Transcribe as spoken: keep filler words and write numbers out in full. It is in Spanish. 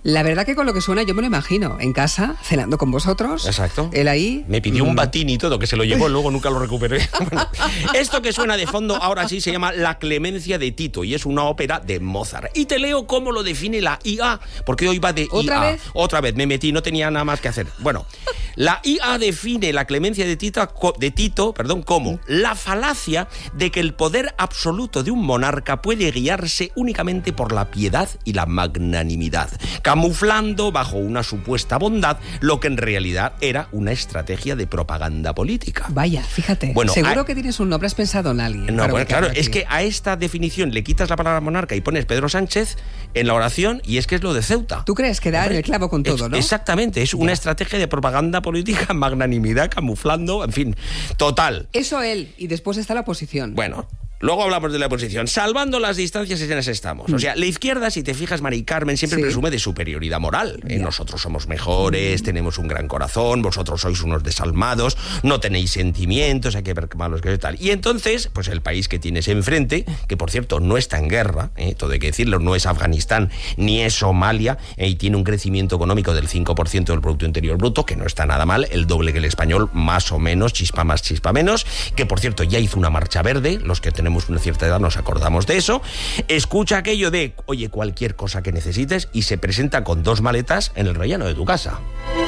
La verdad que con lo que suena yo me lo imagino, en casa, cenando con vosotros. Exacto. Él ahí... Me pidió mm. un batín y todo, que se lo llevó, luego nunca lo recuperé. Bueno, esto que suena de fondo ahora sí se llama La Clemencia de Tito y es una ópera de Mozart. Y te leo cómo lo define la I A, porque hoy va de ¿Otra I A. vez? Otra vez, me metí, no tenía nada más que hacer. Bueno, la I A define la clemencia de Tito, de Tito perdón, como la falacia de que el poder absoluto de un monarca puede guiarse únicamente por la piedad y la magnanimidad, camuflando bajo una supuesta bondad lo que en realidad era una estrategia de propaganda política. Vaya, fíjate, Bueno, seguro a... que tienes un nombre, has pensado en alguien. No, bueno, claro, aquí. es que a esta definición le quitas la palabra monarca y pones Pedro Sánchez en la oración y es que es lo de Ceuta. ¿Tú crees que da en el clavo con todo, es, no? Exactamente, es Ya. una estrategia de propaganda política, magnanimidad, camuflando, en fin, total. Eso él, y después está la oposición. Bueno, luego hablamos de la oposición. Salvando las distancias, en las estamos. O sea, la izquierda, si te fijas, Mari Carmen, siempre Sí. presume de superioridad moral. Eh, Ya. nosotros somos mejores, tenemos un gran corazón, vosotros sois unos desalmados, no tenéis sentimientos, hay que ver qué malos que tal. Y entonces, pues el país que tienes enfrente, que por cierto no está en guerra, eh, todo hay que decirlo, no es Afganistán ni es Somalia, eh, y tiene un crecimiento económico del cinco por ciento del Producto Interior Bruto, que no está nada mal, el doble que el español, más o menos, chispa más, chispa menos, que por cierto ya hizo una marcha verde, los que tenemos una cierta edad nos acordamos de eso. Escucha aquello de, oye, cualquier cosa que necesites, y se presenta con dos maletas en el rellano de tu casa.